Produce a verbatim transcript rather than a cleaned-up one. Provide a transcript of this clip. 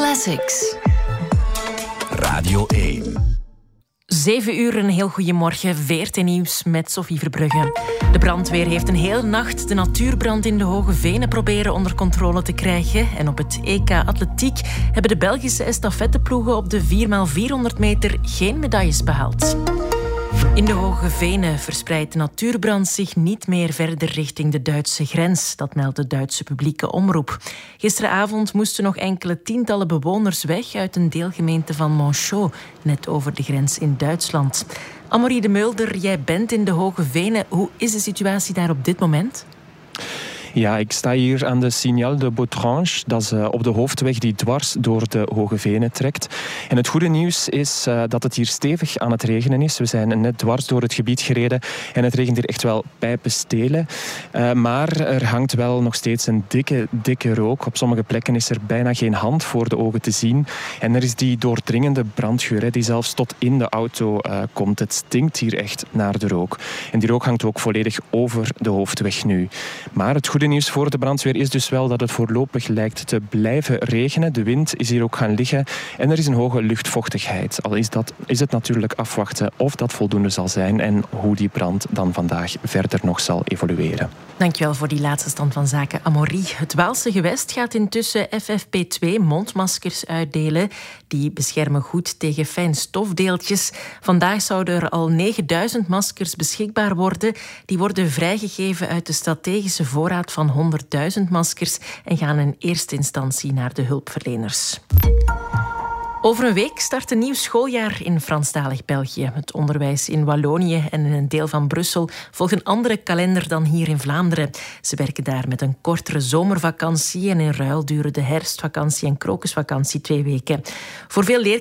Classics. Radio één. Zeven uur, een heel goeiemorgen. V R T Nieuws met Sophie Verbrugge. De brandweer heeft een hele nacht de natuurbrand in de Hoge Venen proberen onder controle te krijgen. En op het E K Atletiek hebben de Belgische estafetteploegen op de vier bij vierhonderd meter geen medailles behaald. In de Hoge Venen verspreidt de natuurbrand zich niet meer verder richting de Duitse grens. Dat meldt de Duitse publieke omroep. Gisteravond moesten nog enkele tientallen bewoners weg uit een deelgemeente van Monchaux, net over de grens in Duitsland. Amorie de Mulder, jij bent in de Hoge Venen. Hoe is de situatie daar op dit moment? Ja, ik sta hier aan de Signal de Bautranche. Dat is uh, op de hoofdweg die dwars door de Hoge Venen trekt. En het goede nieuws is uh, dat het hier stevig aan het regenen is. We zijn net dwars door het gebied gereden en het regent hier echt wel pijpenstelen. Uh, maar er hangt wel nog steeds een dikke, dikke rook. Op sommige plekken is er bijna geen hand voor de ogen te zien. En er is die doordringende brandgeur, hè, die zelfs tot in de auto uh, komt. Het stinkt hier echt naar de rook. En die rook hangt ook volledig over de hoofdweg nu. Maar het goede Het nieuws voor de brandweer is dus wel dat het voorlopig lijkt te blijven regenen. De wind is hier ook gaan liggen en er is een hoge luchtvochtigheid. Al is, dat, is het natuurlijk afwachten of dat voldoende zal zijn en hoe die brand dan vandaag verder nog zal evolueren. Dankjewel voor die laatste stand van zaken, Amorie. Het Waalse gewest gaat intussen F F P twee mondmaskers uitdelen. Die beschermen goed tegen fijn stofdeeltjes. Vandaag zouden er al negenduizend maskers beschikbaar worden. Die worden vrijgegeven uit de strategische voorraad van honderdduizend maskers en gaan in eerste instantie naar de hulpverleners. Over een week start een nieuw schooljaar in Franstalig België. Het onderwijs in Wallonië en in een deel van Brussel volgt een andere kalender dan hier in Vlaanderen. Ze werken daar met een kortere zomervakantie en in ruil duren de herfstvakantie en krokusvakantie twee weken. Voor veel leerkrachten